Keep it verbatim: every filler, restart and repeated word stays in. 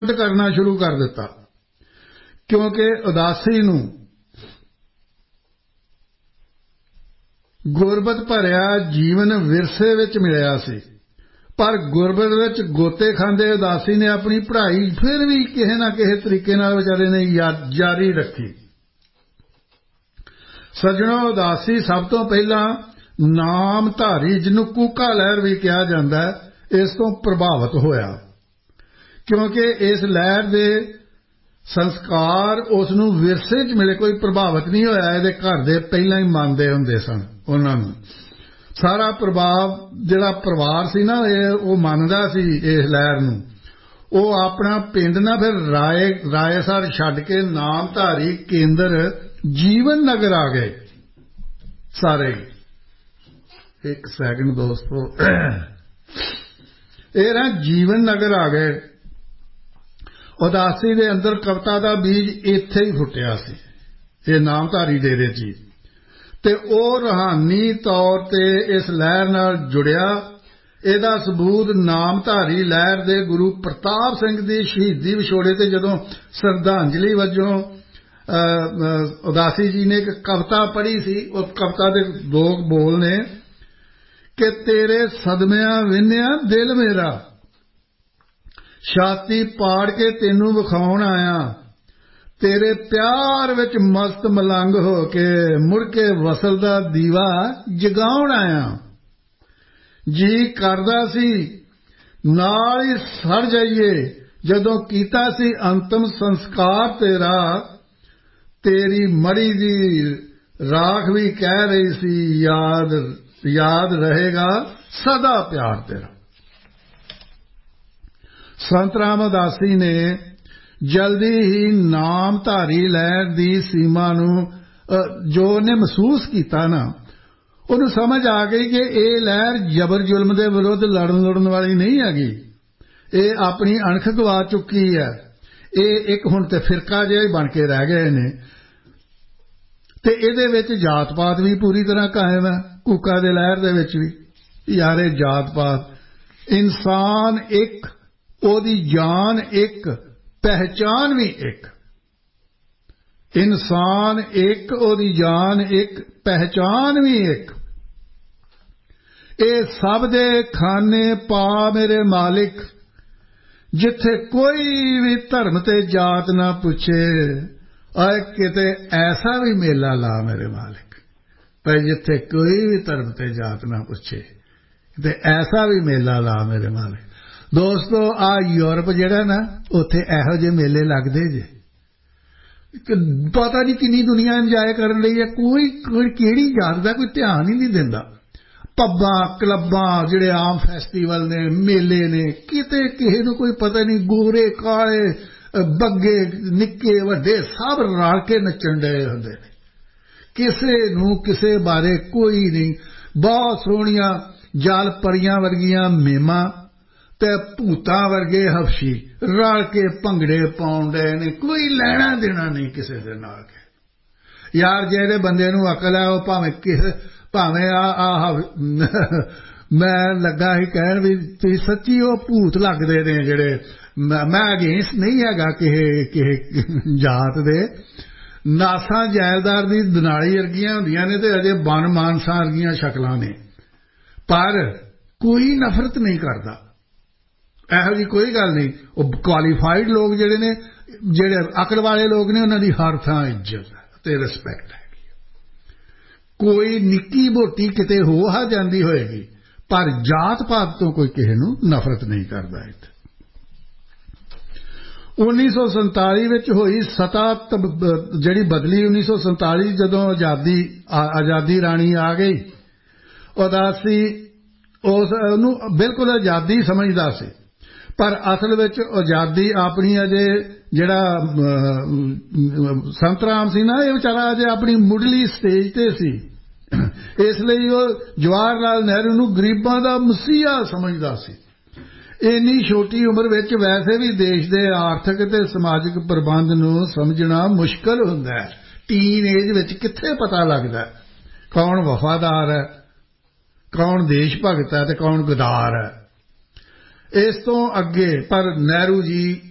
करना शुरू कर दिता, क्योंकि उदासी नूं गुरबत भरिया जीवन विरसे विच मिलिया सी, पर गुरबत विच गोते खांदे उदासी ने अपनी पढ़ाई फिर भी किसी ना किसी तरीके नाल विचारे ने जारी रखी। सज्जणों, उदासी सब तो पहला नामधारी, जिन्हों कूका लहर भी कहा जाता है, इस तो प्रभावित होया, क्योंकि इस लहर दे संस्कार उसनूं विरसे च मिले। कोई प्रभावित नहीं होया, इहदे घर दे पहलां ही मनदे हुंदे सन। उन्हां नूं सारा प्रभाव जिहड़ा परिवार सी ना, वो मनदा सी इस लहर नूं। वो अपना पिंड ना फिर राय रायसर छड्ड के नामधारी केंद्र जीवन नगर आ गए सारे। एक सैकंड दोस्तों, ये ना जीवन नगर आ गए। उदासी दे अंदर कविता दा बीज इत्थे ही फुटिया सी, ये नामधारी डेरे च, ते ओ रूहानी तौर ते इस लहर नाल जुड़िया। इहदा सबूत नामधारी लहर दे गुरु प्रताप सिंह दी शहीदी विछोड़े ते जदों श्रद्धांजलि वजों उदासी जी ने एक कविता पढ़ी सी। उस कविता दे दो बोल ने कि तेरे सदमिया विन्या दिल मेरा, छाती पाड़ के तेनू विखाउण आया, तेरे प्यार विच मस्त मलंग हो के मुड़ के वसल दा दीवा जगाउण आया। जी करदा सी नाल ही सड़ जाइए, जदों कीता सी अंतिम संस्कार तेरा, तेरी मड़ी दी राख भी कह रही सी, याद याद रहेगा सदा प्यार तेरा। संत राम उदासी ने जल्दी ही नामधारी लहर दी सीमा नूं जो उन्हें महसूस किया ना, उन्हें समझ आ गई कि यह लहर जबर जुल्म के विरुद्ध लड़न लुड़न वाली नहीं हैगी। ये अपनी अणख गवा चुकी है। ये एक हुण ते फिरका जिहा ही बन के रह गए ने, ते इहदे विच जात पात भी पूरी तरह कायम है। कूका दे लहर दे विच भी यारे जात पात, इंसान एक, ओदी जान एक, पहचान भी एक। इंसान एक, ओदी जान एक, पहचान भी एक। ए सब दे खाने पा मेरे मालिक, जिथे कोई भी धर्म ते जात ना पूछे, और किते ऐसा भी मेला ला मेरे मालिक, पर जिथे कोई भी धर्म ते जात ना पूछे, किते ऐसा भी मेला ला मेरे मालिक। दोस्तों, आ यूरोप जिहड़ा ना, उत्थे इहो ਜਿਹੇ मेले लगदे जे, पता नहीं किन्नी दुनिया इंजॉय करन लई है। कोई कोई किहड़ी जात दा कोई ध्यान ही नहीं दिंदा। पब्बां क्लब्बां जिहड़े आम फैसटीवल ने, मेले ने, किते किसे नूं कोई पता नहीं। गोरे काले बग्गे निक्के वड्डे सब रल के नच्चण डए हुंदे ने, किसे नूं किसे बारे कोई नहीं। बहुत सोहणियां जल परियां वर्गियां मेमां ते भूतां वर्गे हफशी रल के भंगड़े पाउण डए ने, कोई लैणा देना नहीं किसे दे नाल। यार जेहड़े बंदे नूं अकल है, वो भावें किसे भावें आ आ मैं लगा ही कहण भी तुसीं सच्ची वो भूत लगदे ने जिहड़े। मैं अगेंस्ट नहीं हैगा किसे किसे जात दे। नासा जायदार दी दनाली वर्गियां हुंदियां ने ते अजे बन मानसा वर्गियां शक्लां ने, पर कोई नफरत नहीं करदा। ਇਹੋ जी कोई गल नहीं। वो क्वालीफाइड लोग जिहड़े ने, जिहड़े अकल वाले लोग ने, उन्हां दी हर थां इज्जत ते रिस्पैक्ट है। कोई निक्की मोटी किते हो हा जांदी होएगी, पर जात पात तो कोई किसे नूं नफरत नहीं करदा। उन्नीस सौ संताली विच होई सतह जिहड़ी बदली, उन्नीस सौ संताली जदों आज़ादी आज़ादी राणी आ गई, उदासी उस नूं बिल्कुल आज़ादी समझदा सी, पर असल विच आज़ादी अपनी अजे जिहड़ा संत राम सी ना, ये बेचारा अजे अपनी मुढ़ली स्टेज ते सी। इसलिए वो जवाहर लाल नेहरू नूं गरीबां दा मसीहा समझदा सी। इन्नी छोटी उम्र विच वैसे भी देश दे आर्थिक ते समाजिक प्रबंध नूं समझना मुश्किल हुंदा है। टीन एज विच कित्थे पता लगदा कौन वफादार है, कौन देश भगत है ते कौन गदार है। इस तो अगे पर नेहरू जी